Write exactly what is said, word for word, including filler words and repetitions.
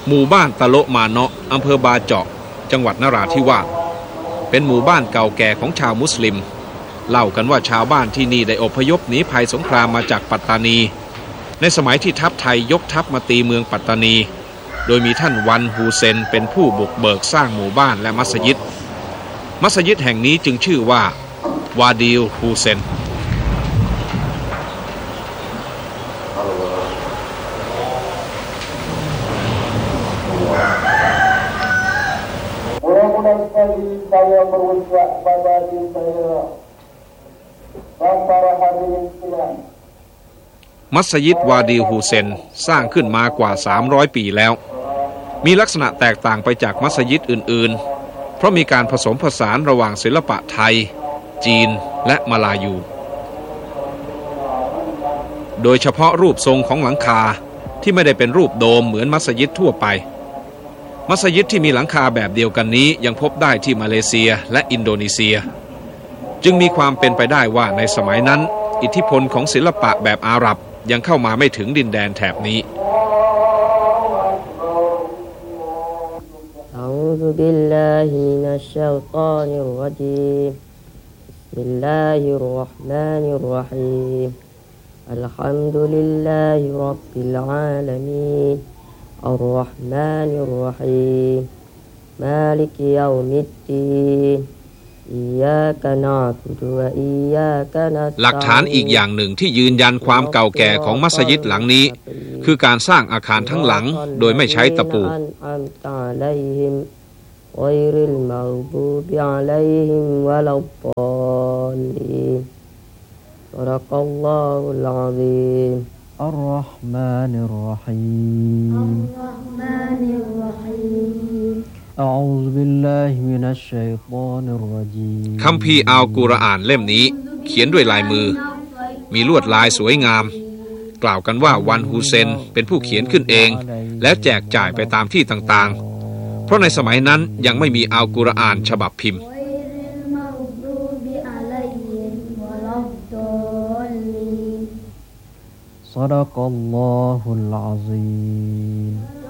หมู่บ้านตะโละมาเนาะอำเภอบาเจาะจังหวัดนราธิวาสเป็นหมู่บ้านเก่าแก่ของชาวมุสลิมเล่ากันว่าชาวบ้านที่นี่ได้อพยพหนีภัยสงครามมาจากปัตตานีในสมัยที่ทัพไทยยกทัพมาตีเมืองปัตตานีโดยมีท่านวันฮูเซนเป็นผู้บุกเบิกสร้างหมู่บ้านและมัสยิดมัสยิดแห่งนี้จึงชื่อว่าวาดีลฮูเซน saya berucap pada diri saya antara hadirin sekalian มัสยิดวาดีฮูเซนสร้างขึ้นมากว่าสามร้อยปีแล้วมีลักษณะแตกต่างไปจากมัสยิดอื่นๆเพราะมีการผสมผสานระหว่างศิลปะไทยจีนและมาลายูโดยเฉพาะรูปทรงของหลังคาที่ไม่ได้เป็นรูปโดมเหมือนมัสยิดทั่วไปมัสยิดที่มีหลังคาแบบเดียวกันนี้ยังพบได้ที่มาเลเซียและอินโดนีเซียจึงมีความเป็นไปได้ว่าในสมัยนั้นอิทธิพลของศิลปะแบบอาหรับยังเข้ามาไม่ถึงดินแดนแถบนี้อะอูซุบิลลาฮิมินัชชัยฏอนิรเราะญีมบิสมิลลาฮิรเราะห์มานิรเราะฮีมอัลฮัมดุลิลลาฮิร็อบบิลอาลามีนอัรเราะห์มานิรเราะฮีมมาลิกยอมิดดีนอิยากะนะอ์บุดุวะอิยากะนัสตะอีนหลักฐานอีกอย่างหนึ่งที่ยืนยันความเก่าแก่ของมัสยิดหลังนี้คือการสร้างอาคารทั้งหลังโดยไม่ใช้ตะปูอัรเราะห์มานิรเราะฮีมอะอูซุบิลลาฮิมินัชชัยฏอนิรเราะญีมคัมภีร์อัลกุรอานเล่มนี้เขียนด้วยลายมือมีลวดลายสวยงามกล่าวกันว่าวันฮูเซนเป็นผู้เขียนขึ้นเองแล้วแจกจ่ายไปตามที่ต่างๆเพราะในสมัยนั้นยังไม่มีอัลกุรอานฉบับพิมพ์ศะดะกัลลอฮุลอะซีม